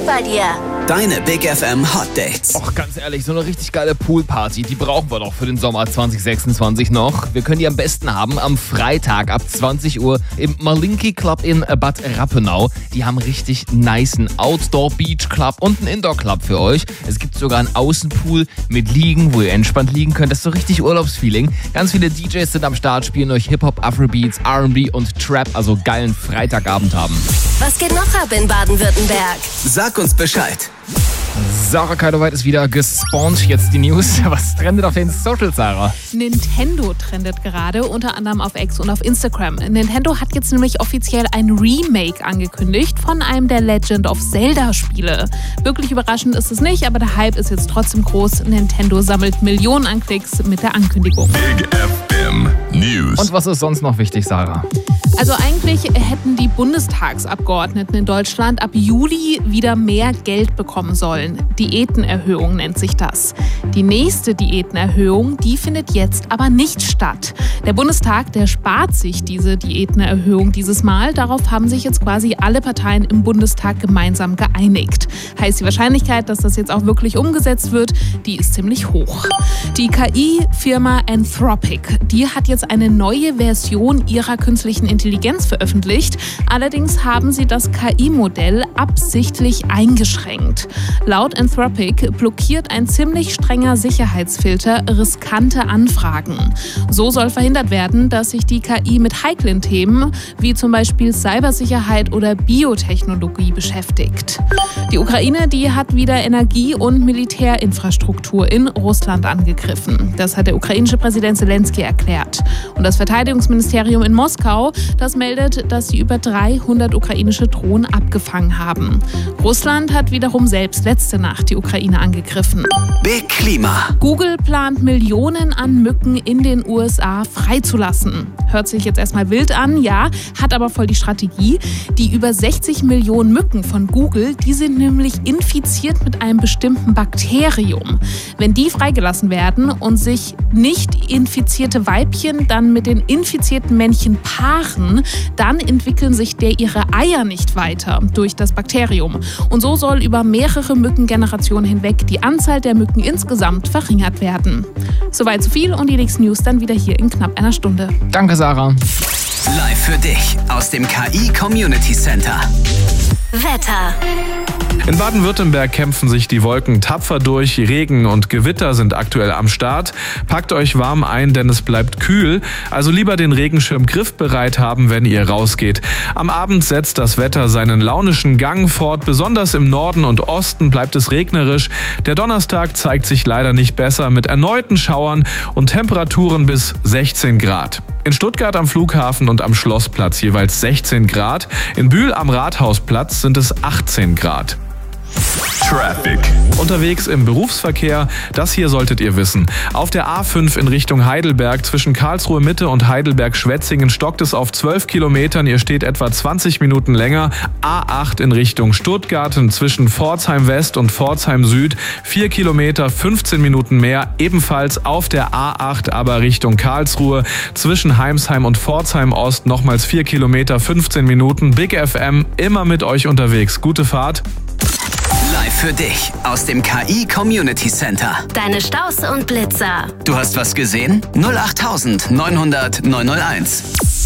bei dir. Deine Big FM Hot Dates. Och, ganz ehrlich, so eine richtig geile Poolparty, die brauchen wir doch für den Sommer 2026 noch. Wir können die am besten haben am Freitag ab 20 Uhr im Malinki Club in Bad Rappenau. Die haben richtig nicen Outdoor Beach Club und einen Indoor Club für euch. Es gibt sogar einen Außenpool mit Liegen, wo ihr entspannt liegen könnt. Das ist so richtig Urlaubsfeeling. Ganz viele DJs sind am Start, spielen euch Hip-Hop, Afrobeats, R&B und Trap, also geilen Freitagabend haben. Was geht noch ab in Baden-Württemberg? Sag uns Bescheid. Sarah Keidoweit ist wieder gespawnt. Jetzt die News. Was trendet auf den Socials, Sarah? Nintendo trendet gerade, unter anderem auf X und auf Instagram. Nintendo hat jetzt nämlich offiziell ein Remake angekündigt von einem der Legend of Zelda-Spiele. Wirklich überraschend ist es nicht, aber der Hype ist jetzt trotzdem groß. Nintendo sammelt Millionen an Klicks mit der Ankündigung. Big FM News. Und was ist sonst noch wichtig, Sarah? Also eigentlich hätten die Bundestagsabgeordneten in Deutschland ab Juli wieder mehr Geld bekommen sollen. Diätenerhöhung nennt sich das. Die nächste Diätenerhöhung, die findet jetzt aber nicht statt. Der Bundestag, der spart sich diese Diätenerhöhung dieses Mal. Darauf haben sich jetzt quasi alle Parteien im Bundestag gemeinsam geeinigt. Heißt, die Wahrscheinlichkeit, dass das jetzt auch wirklich umgesetzt wird, die ist ziemlich hoch. Die KI-Firma Anthropic, die hat jetzt eine neue Version ihrer künstlichen Intelligenz veröffentlicht. Allerdings haben sie das KI-Modell absichtlich eingeschränkt. Laut Anthropic blockiert ein ziemlich strenger Sicherheitsfilter riskante Anfragen. So soll verhindert werden, dass sich die KI mit heiklen Themen wie zum Beispiel Cybersicherheit oder Biotechnologie beschäftigt. Die Ukraine, die hat wieder Energie- und Militärinfrastruktur in Russland angegriffen. Das hat der ukrainische Präsident Zelensky erklärt. Und das Verteidigungsministerium in Moskau, das meldet, dass sie über 300 ukrainische Drohnen abgefangen haben. Russland hat wiederum selbst letzte Nacht die Ukraine angegriffen. Big Klima. Google plant Millionen an Mücken in den USA freizulassen. Hört sich jetzt erstmal wild an, ja, hat aber voll die Strategie. Die über 60 Millionen Mücken von Google, die sind nämlich infiziert mit einem bestimmten Bakterium. Wenn die freigelassen werden und sich nicht infizierte Weibchen dann mit den infizierten Männchen paaren, dann entwickeln sich ihre Eier nicht weiter durch das Bakterium. Und so soll über mehrere Mückengenerationen hinweg die Anzahl der Mücken insgesamt verringert werden. Soweit so viel und die nächsten News dann wieder hier in knapp einer Stunde. Danke, Sarah. Live für dich aus dem KI Community Center. Wetter. In Baden-Württemberg kämpfen sich die Wolken tapfer durch. Regen und Gewitter sind aktuell am Start. Packt euch warm ein, denn es bleibt kühl. Also lieber den Regenschirm griffbereit haben, wenn ihr rausgeht. Am Abend setzt das Wetter seinen launischen Gang fort. Besonders im Norden und Osten bleibt es regnerisch. Der Donnerstag zeigt sich leider nicht besser mit erneuten Schauern und Temperaturen bis 16 Grad. In Stuttgart am Flughafen und am Schlossplatz jeweils 16 Grad. In Bühl am Rathausplatz sind es 18 Grad. Traffic. Unterwegs im Berufsverkehr, das hier solltet ihr wissen. Auf der A5 in Richtung Heidelberg zwischen Karlsruhe Mitte und Heidelberg-Schwetzingen stockt es auf 12 Kilometern. Ihr steht etwa 20 Minuten länger. A8 in Richtung Stuttgart zwischen Pforzheim West und Pforzheim Süd 4 Kilometer, 15 Minuten mehr. Ebenfalls auf der A8, aber Richtung Karlsruhe zwischen Heimsheim und Pforzheim Ost nochmals 4 Kilometer, 15 Minuten. Big FM immer mit euch unterwegs. Gute Fahrt. Live für dich aus dem KI Community Center. Deine Staus und Blitzer. Du hast was gesehen? 08900 901.